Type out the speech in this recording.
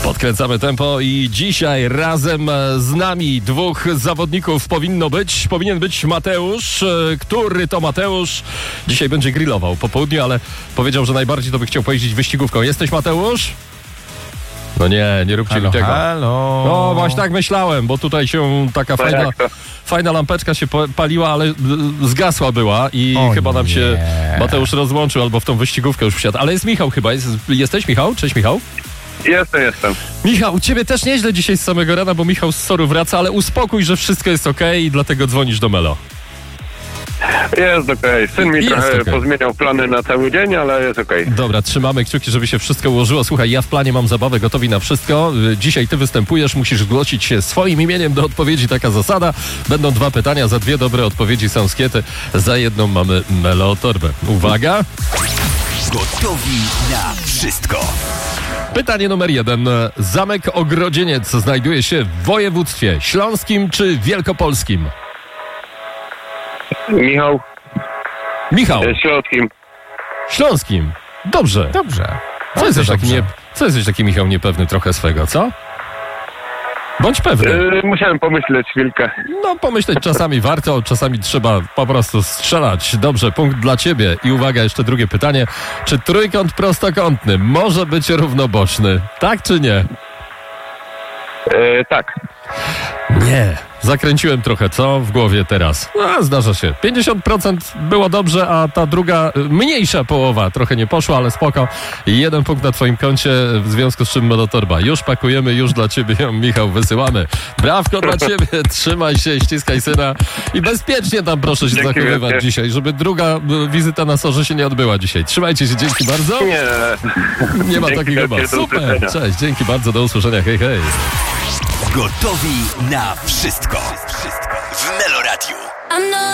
Podkręcamy tempo i dzisiaj razem z nami dwóch zawodników powinien być Mateusz, który to Mateusz dzisiaj będzie grillował po południu, ale powiedział, że najbardziej to by chciał pojeździć wyścigówką. Jesteś, Mateusz? No nie róbcie mi tego. Halo. No właśnie tak myślałem, bo tutaj się taka fajna lampeczka się paliła, ale zgasła była i chyba nam się Mateusz rozłączył albo w tą wyścigówkę już wsiadł. Ale jest Michał chyba. Jesteś, Michał? Cześć, Michał. Jestem. Michał, u ciebie też nieźle dzisiaj z samego rana, bo Michał z SOR-u wraca, ale uspokój, że wszystko jest okej i dlatego dzwonisz do Melo. Jest okej. Syn mi trochę pozmieniał plany na cały dzień, ale jest okej. Dobra, trzymamy kciuki, żeby się wszystko ułożyło. Słuchaj, ja w planie mam zabawę, gotowi na wszystko. Dzisiaj ty występujesz, musisz zgłosić się swoim imieniem do odpowiedzi, taka zasada. Będą 2 pytania, za 2 dobre odpowiedzi są skiety, za jedną mamy Melo torbę. Uwaga! Gotowi na wszystko. Pytanie numer 1. Zamek Ogrodzieniec znajduje się w województwie śląskim czy wielkopolskim? Michał. Śląskim. Śląskim. Dobrze. Co jesteś taki, Michał, niepewny trochę swego, co? Bądź pewny. Musiałem pomyśleć chwilkę. No, pomyśleć czasami warto, czasami trzeba po prostu strzelać. Dobrze, punkt dla ciebie. I uwaga, jeszcze drugie pytanie. Czy trójkąt prostokątny może być równoboczny? Tak czy nie? Tak. Nie. Zakręciłem trochę, co? W głowie teraz. No, zdarza się. 50% było dobrze, a ta druga, mniejsza połowa trochę nie poszła, ale spoko. 1 punkt na twoim koncie, w związku z czym Melo torba. Już pakujemy, już dla ciebie ją, Michał, wysyłamy. Brawko dla ciebie, trzymaj się, ściskaj syna i bezpiecznie tam proszę się zachowywać dzisiaj, żeby druga wizyta na SOR-ze się nie odbyła dzisiaj. Trzymajcie się, dzięki bardzo. Nie ma takiego chyba. Super, cześć, dzięki bardzo, do usłyszenia, hej. Gotowi na wszystko. W Melo Radio.